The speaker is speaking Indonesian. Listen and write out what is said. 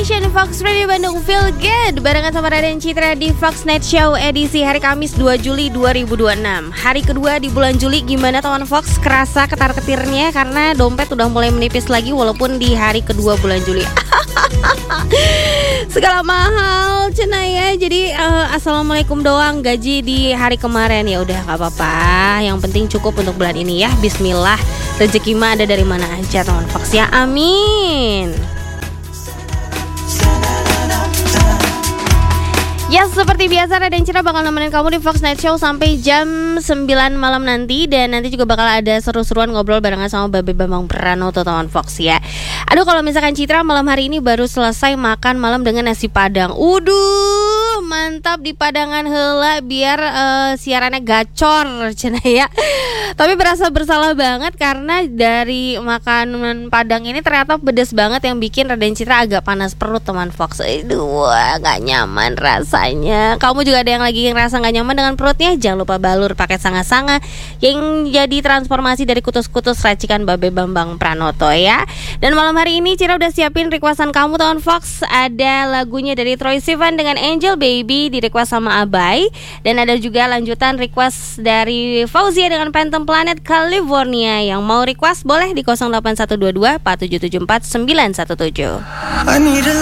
Station Fox Radio Bandung Feel Good barengan sama Raden Citra di Fox Night Show edisi hari Kamis 2 Juli 2026. Hari kedua di bulan Juli, gimana teman Fox? Kerasa ketar-ketirnya karena dompet udah mulai menipis lagi walaupun di hari kedua bulan Juli. Segala mahal cenah ya. Jadi assalamualaikum doang gaji di hari kemarin, ya udah gak apa-apa. Yang penting cukup untuk bulan ini ya. Bismillah. Rezeki mah ada dari mana aja teman Fox ya. Amin. Ya, seperti biasa Raden Citra bakal nemenin kamu di Fox Night Show sampai jam 9 malam nanti. Dan nanti juga bakal ada seru-seruan ngobrol barengan sama Babe Bambang Pranoto teman Fox ya. Aduh, kalau misalkan Citra malam hari ini baru selesai makan malam dengan nasi padang. Uduh, mantap di padangan heula biar siarannya gacor cenah ya. Tapi berasa bersalah banget karena dari makanan padang ini ternyata pedes banget yang bikin Raden Citra agak panas perut teman Fox. Aduh, gak nyaman rasanya. Kamu juga ada yang lagi ngerasa gak nyaman dengan perutnya? Jangan lupa balur pakai sanga-sanga yang jadi transformasi dari kutus-kutus racikan Babe Bambang Pranoto ya. Dan malam hari ini Cira udah siapin requestan kamu teman Fox. Ada lagunya dari Troye Sivan dengan Angel Baby di request sama Abai. Dan ada juga lanjutan request dari Fauzia dengan Phantom Planet California. Yang mau request boleh di 08122 4774 917.